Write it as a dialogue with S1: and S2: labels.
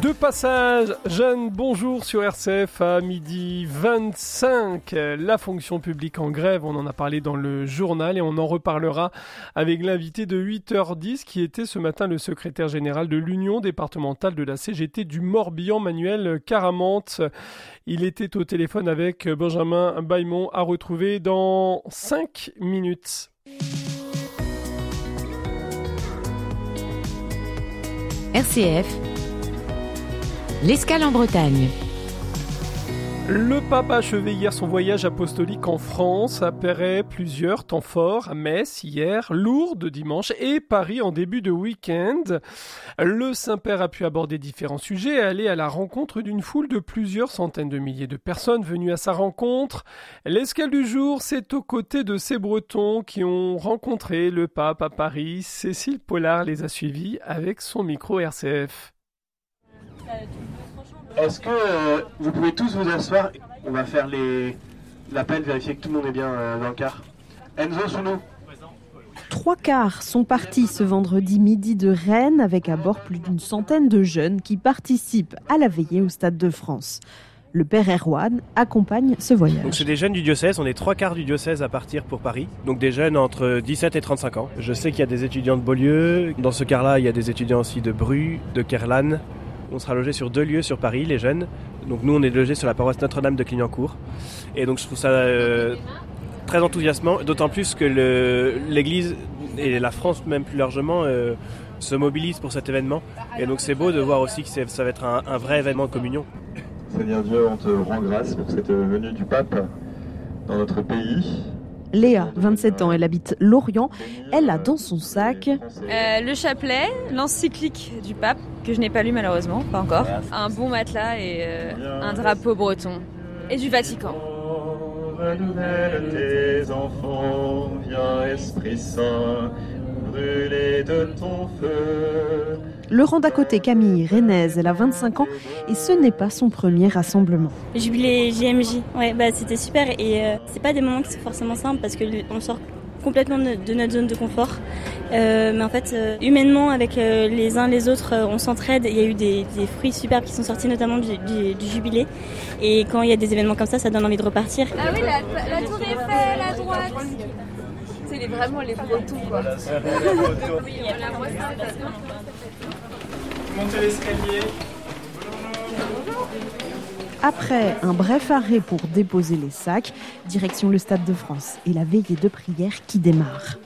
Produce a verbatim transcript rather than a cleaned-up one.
S1: De passage, Jeanne, bonjour sur R C F à midi vingt-cinq. La fonction publique en grève, on en a parlé dans le journal et on en reparlera avec l'invité de huit heures dix qui était ce matin le secrétaire général de l'Union départementale de la C G T du Morbihan, Manuel Caramante. Il était au téléphone avec Benjamin Baymont à retrouver dans cinq minutes.
S2: R C F, l'escale en Bretagne.
S1: Le pape a achevé hier son voyage apostolique en France, après plusieurs temps forts, à Metz hier, Lourdes dimanche et Paris en début de week-end. Le Saint-Père a pu aborder différents sujets et aller à la rencontre d'une foule de plusieurs centaines de milliers de personnes venues à sa rencontre. L'escale du jour, c'est aux côtés de ces Bretons qui ont rencontré le pape à Paris. Cécile Pollard les a suivis avec son micro R C F.
S3: Est-ce que euh, vous pouvez tous vous asseoir? On va faire les... l'appel, vérifier que tout le monde est bien euh, dans le car. Enzo, sous nous.
S4: Trois cars sont partis ce vendredi midi de Rennes avec à bord plus d'une centaine de jeunes qui participent à la veillée au Stade de France. Le père Erwan accompagne ce voyage.
S5: Donc c'est des jeunes du diocèse, on est trois quarts du diocèse à partir pour Paris. Donc des jeunes entre dix-sept et trente-cinq ans. Je sais qu'il y a des étudiants de Beaulieu. Dans ce car-là, il y a des étudiants aussi de Bru, de Kerlan. On sera logés sur deux lieux sur Paris, les jeunes. Donc nous, on est logés sur la paroisse Notre-Dame de Clignancourt. Et donc je trouve ça euh, très enthousiasmant, d'autant plus que le, l'Église et la France même plus largement euh, se mobilisent pour cet événement. Et donc c'est beau de voir aussi que c'est, ça va être un, un vrai événement de communion.
S6: Seigneur Dieu, on te rend grâce pour cette venue du pape dans notre pays.
S4: Léa, vingt-sept ans, elle habite Lorient. Elle a dans son sac
S7: euh, le chapelet, l'encyclique du pape, que je n'ai pas lu malheureusement, pas encore, un bon matelas et euh, un drapeau breton, et du Vatican.
S6: Renouvelle tes enfants, viens Esprit Saint, brûler de ton feu.
S4: Le rang d'à côté, Camille, rennaise, elle a vingt-cinq ans et ce n'est pas son premier rassemblement.
S8: Jubilé J M J, ouais, bah, c'était super et euh, c'est pas des moments qui sont forcément simples parce qu'on sort complètement de, de notre zone de confort. Euh, mais en fait, euh, humainement, avec euh, les uns les autres, euh, on s'entraide. Il y a eu des, des fruits superbes qui sont sortis, notamment du, du, du jubilé. Et quand il y a des événements comme ça, ça donne envie de repartir.
S7: Ah oui, la, la tour Eiffel à droite. C'est les, vraiment les Bretons, quoi.
S1: Montez l'escalier.
S4: Après un bref arrêt pour déposer les sacs, direction le Stade de France et la veillée de prière qui démarre.